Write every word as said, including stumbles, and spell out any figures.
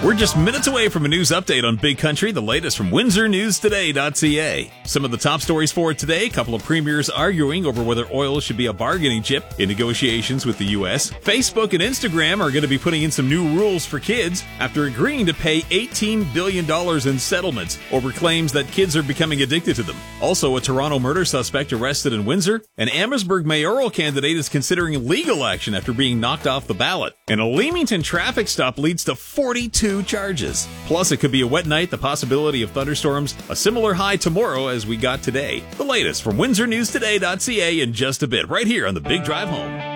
We're just minutes away from a news update on Big Country, the latest from Windsor News Today dot C A. Some of the top stories for today: a couple of premiers arguing over whether oil should be a bargaining chip in negotiations with the U S. Facebook and Instagram are going to be putting in some new rules for kids after agreeing to pay eighteen billion dollars in settlements over claims that kids are becoming addicted to them. Also, a Toronto murder suspect arrested in Windsor. An Amherstburg mayoral candidate is considering legal action after being knocked off the ballot. And a Leamington traffic stop leads to forty-two charges. Plus, it could be a wet night, the possibility of thunderstorms, a similar high tomorrow as we got today. The latest from Windsor News Today dot C A in just a bit, right here on the Big Drive Home.